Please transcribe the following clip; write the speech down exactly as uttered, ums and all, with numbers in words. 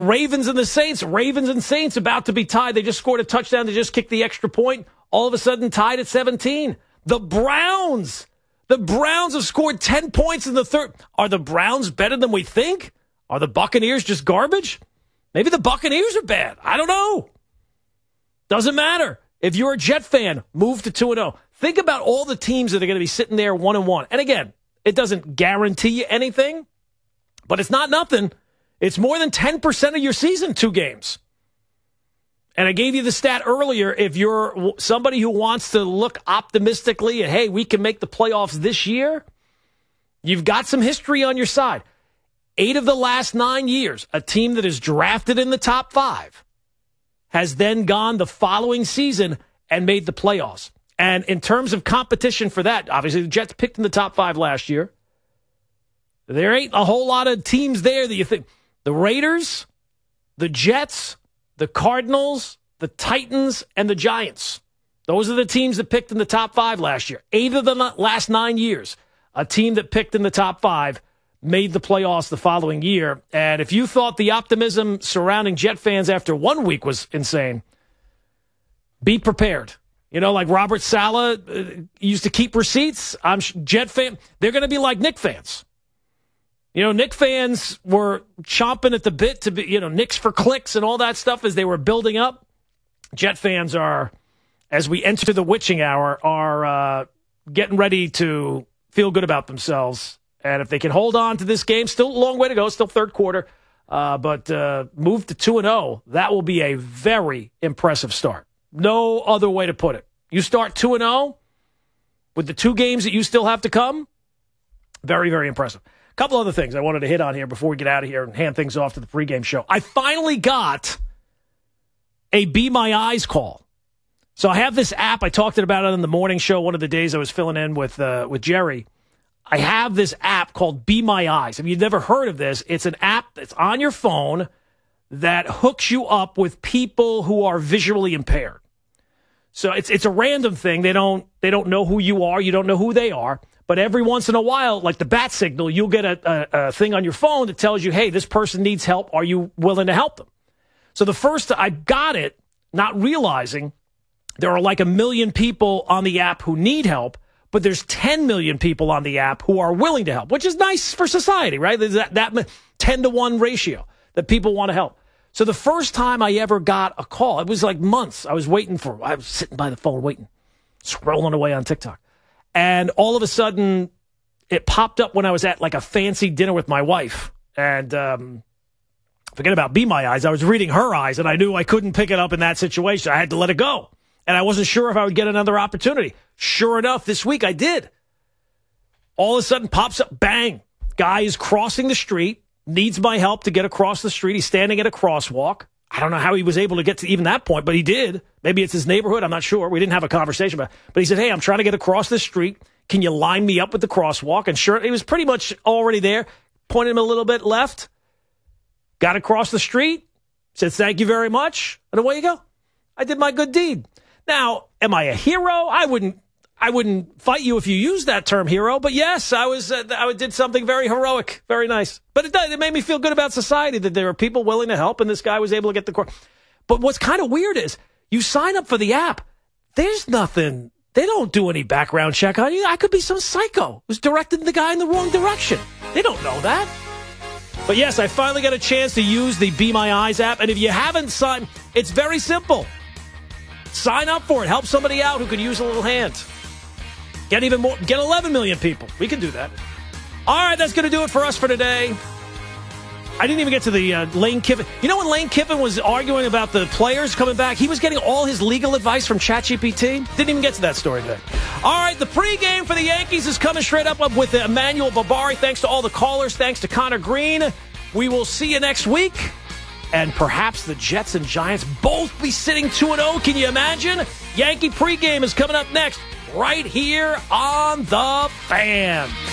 Ravens and the Saints. Ravens and Saints about to be tied. They just scored a touchdown. They just kicked the extra point. All of a sudden tied at seventeen. The Browns. The Browns have scored ten points in the third. Are the Browns better than we think? Are the Buccaneers just garbage? Maybe the Buccaneers are bad. I don't know. Doesn't matter. If you're a Jet fan, move to two and oh. Think about all the teams that are going to be sitting there one and one. And again, it doesn't guarantee you anything, but it's not nothing. It's more than ten percent of your season, two games. And I gave you the stat earlier. If you're somebody who wants to look optimistically and, hey, we can make the playoffs this year, you've got some history on your side. Eight of the last nine years, a team that is drafted in the top five has then gone the following season and made the playoffs. And in terms of competition for that, obviously the Jets picked in the top five last year. There ain't a whole lot of teams there that you think. The Raiders, the Jets, the Cardinals, the Titans, and the Giants. Those are the teams that picked in the top five last year. Eight of the last nine years, a team that picked in the top five made the playoffs the following year. And if you thought the optimism surrounding Jet fans after one week was insane, be prepared. You know, like Robert Saleh uh, used to keep receipts. I'm Jet fan. They're going to be like Knick fans. You know, Knick fans were chomping at the bit to be, you know, Knicks for clicks and all that stuff as they were building up. Jet fans are, as we enter the witching hour, are uh, getting ready to feel good about themselves. And if they can hold on to this game, still a long way to go, still third quarter, uh, but uh, move to two and oh, that will be a very impressive start. No other way to put it. You start two and oh with the two games that you still have to come, very, very impressive. A couple other things I wanted to hit on here before we get out of here and hand things off to the pregame show. I finally got a Be My Eyes call. So I have this app. I talked about it on the morning show one of the days I was filling in with uh, with Jerry. I have this app called Be My Eyes. If you've never heard of this, it's an app that's on your phone that hooks you up with people who are visually impaired. So it's it's a random thing. They don't they don't know who you are. You don't know who they are. But every once in a while, like the bat signal, you'll get a, a, a thing on your phone that tells you, hey, this person needs help. Are you willing to help them? So the first, I got it, not realizing there are like a million people on the app who need help, but there's ten million people on the app who are willing to help, which is nice for society, right? There's that, that ten to one ratio that people want to help. So the first time I ever got a call, it was like months. I was waiting for, I was sitting by the phone waiting, scrolling away on TikTok. And all of a sudden, it popped up when I was at like a fancy dinner with my wife. And um, forget about Be My Eyes. I was reading her eyes, and I knew I couldn't pick it up in that situation. I had to let it go. And I wasn't sure if I would get another opportunity. Sure enough, this week I did. All of a sudden, pops up, bang. Guy is crossing the street, needs my help to get across the street. He's standing at a crosswalk. I don't know how he was able to get to even that point, but he did. Maybe it's his neighborhood. I'm not sure. We didn't have a conversation about it. But he said, hey, I'm trying to get across this street. Can you line me up with the crosswalk? And sure, he was pretty much already there. Pointed him a little bit left. Got across the street. Said, thank you very much. And away you go. I did my good deed. Now, am I a hero? I wouldn't I wouldn't fight you if you used that term hero. But yes, I was uh, I did something very heroic. Very nice. But it, it made me feel good about society that there are people willing to help, and this guy was able to get the course. But what's kind of weird is you sign up for the app. There's nothing. They don't do any background check on you. I could be some psycho who's directing the guy in the wrong direction. They don't know that. But yes, I finally got a chance to use the Be My Eyes app. And if you haven't signed, it's very simple. Sign up for it. Help somebody out who could use a little hand. Get even more. Get eleven million people. We can do that. All right, that's going to do it for us for today. I didn't even get to the uh, Lane Kiffin. You know when Lane Kiffin was arguing about the players coming back, he was getting all his legal advice from ChatGPT? Didn't even get to that story today. All right, the pregame for the Yankees is coming straight up with Emmanuel Barbari. Thanks to all the callers. Thanks to Connor Green. We will see you next week. And perhaps the Jets and Giants both be sitting two and oh. Can you imagine? Yankee pregame is coming up next right here on The Fan.